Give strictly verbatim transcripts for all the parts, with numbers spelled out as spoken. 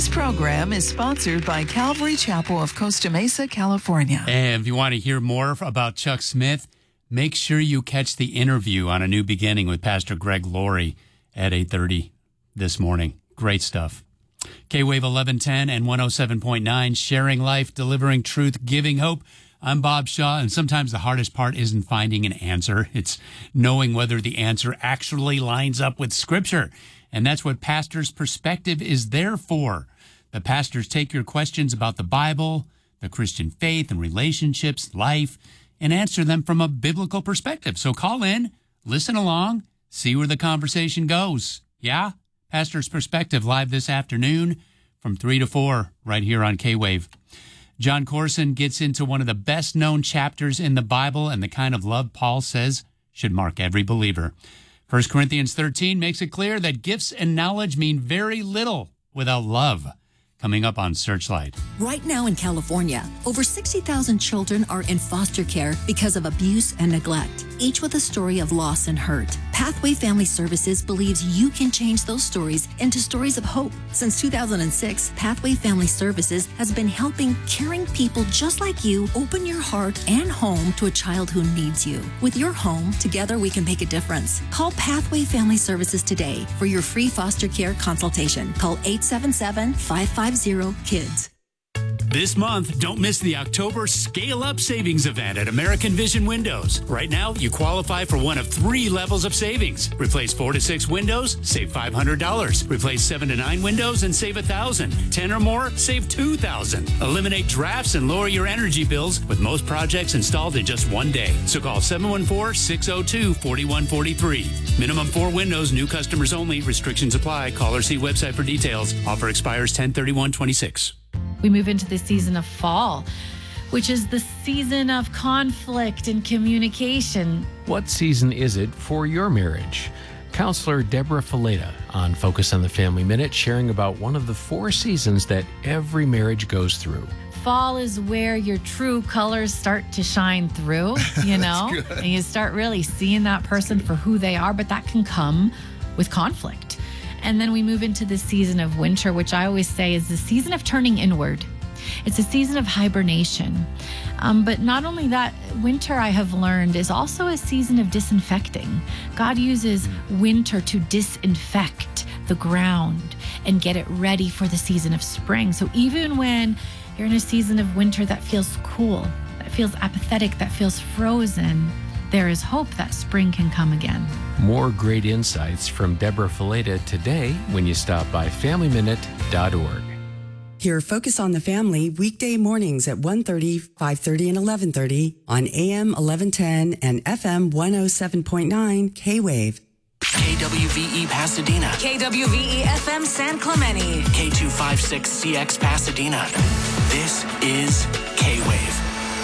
This program is sponsored by Calvary Chapel of Costa Mesa, California. And if you want to hear more about Chuck Smith, make sure you catch the interview on A New Beginning with Pastor Greg Laurie at eight thirty this morning. Great stuff. K-Wave eleven ten and one oh seven point nine, sharing life, delivering truth, giving hope. I'm Bob Shaw, and sometimes the hardest part isn't finding an answer. It's knowing whether the answer actually lines up with Scripture. And that's what Pastor's Perspective is there for. The pastors take your questions about the Bible, the Christian faith and relationships, life, and answer them from a biblical perspective. So call in, listen along, see where the conversation goes. Yeah? Pastor's Perspective live this afternoon from three to four right here on K-Wave. John Corson gets into one of the best-known chapters in the Bible and the kind of love Paul says should mark every believer. First Corinthians thirteen makes it clear that gifts and knowledge mean very little without love. Coming up on Searchlight. Right now in California, over sixty thousand children are in foster care because of abuse and neglect, each with a story of loss and hurt. Pathway Family Services believes you can change those stories into stories of hope. Since two thousand six, Pathway Family Services has been helping caring people just like you open your heart and home to a child who needs you. With your home, together we can make a difference. Call Pathway Family Services today for your free foster care consultation. Call eight seven seven, five five zero, KIDS. This month, don't miss the October Scale Up Savings event at American Vision Windows. Right now, you qualify for one of three levels of savings. Replace four to six windows, save five hundred dollars. Replace seven to nine windows and save one thousand dollars. ten or more, save two thousand dollars. Eliminate drafts and lower your energy bills with most projects installed in just one day. So call seven one four, six oh two, four one four three. Minimum four windows, new customers only. Restrictions apply. Call or see website for details. Offer expires ten thirty-one twenty-six. We move into the season of fall, which is the season of conflict and communication. What season is it for your marriage? Counselor Deborah Fileta on Focus on the Family Minute, sharing about one of the four seasons that every marriage goes through. Fall is where your true colors start to shine through, you know, and you start really seeing that person for who they are, but that can come with conflict. And then we move into the season of winter, which I always say is the season of turning inward. It's a season of hibernation. Um, but not only that, winter, I have learned, is also a season of disinfecting. God uses winter to disinfect the ground and get it ready for the season of spring. So even when you're in a season of winter that feels cool, that feels apathetic, that feels frozen, there is hope that spring can come again. More great insights from Deborah Fileta today when you stop by family minute dot org. Hear Focus on the Family weekday mornings at one thirty, five thirty, and eleven thirty on A M eleven ten and F M one oh seven point nine K-Wave. K W V E Pasadena. K W V E F M San Clemente. K two fifty-six C X Pasadena. This is K-Wave.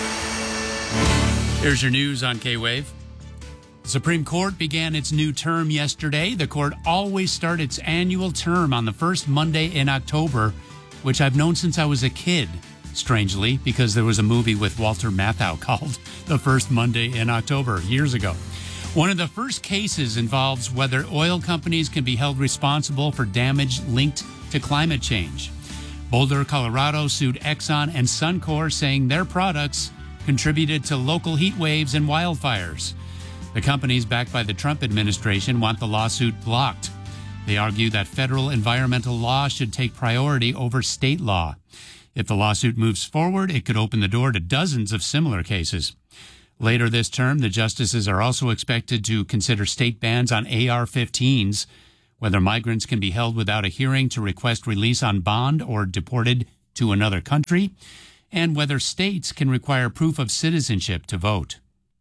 Here's your news on K-Wave. The Supreme Court began its new term yesterday. The court always starts its annual term on the first Monday in October, which I've known since I was a kid, strangely, because there was a movie with Walter Matthau called The First Monday in October years ago. One of the first cases involves whether oil companies can be held responsible for damage linked to climate change. Boulder, Colorado sued Exxon and Suncor, saying their products contributed to local heat waves and wildfires. The companies backed by the Trump administration want the lawsuit blocked. They argue that federal environmental law should take priority over state law. If the lawsuit moves forward, it could open the door to dozens of similar cases. Later this term, the justices are also expected to consider state bans on A R fifteens, whether migrants can be held without a hearing to request release on bond or deported to another country, and whether states can require proof of citizenship to vote.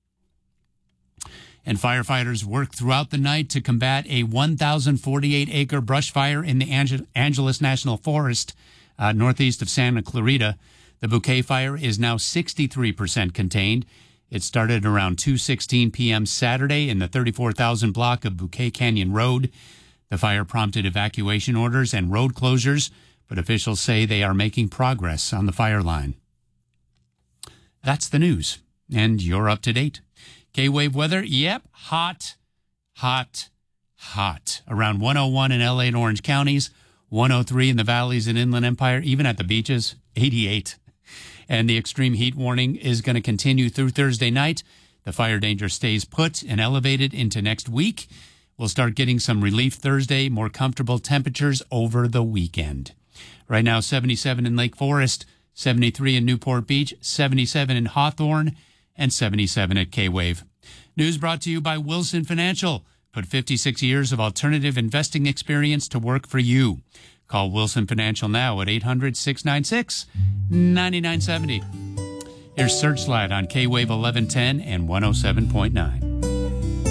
And firefighters worked throughout the night to combat a one thousand forty-eight acre brush fire in the Ange- Angeles National Forest, uh, northeast of Santa Clarita. The bouquet fire is now sixty-three percent contained. It started around two sixteen p.m. Saturday in the thirty-four thousand block of Bouquet Canyon Road. The fire prompted evacuation orders and road closures, but officials say they are making progress on the fire line. That's the news, and you're up to date. K-Wave weather, yep, hot, hot, hot. Around one oh one in L A and Orange counties, one oh three in the valleys and Inland Empire, even at the beaches, eighty-eight. And the extreme heat warning is going to continue through Thursday night. The fire danger stays put and elevated into next week. We'll start getting some relief Thursday, more comfortable temperatures over the weekend. Right now, seventy-seven in Lake Forest, seventy-three in Newport Beach, seventy-seven in Hawthorne, and seventy-seven at K-Wave. News brought to you by Wilson Financial. Put fifty-six years of alternative investing experience to work for you. Call Wilson Financial now at eight hundred, six nine six, nine nine seven zero. Here's Searchlight on K-Wave eleven ten and one oh seven point nine.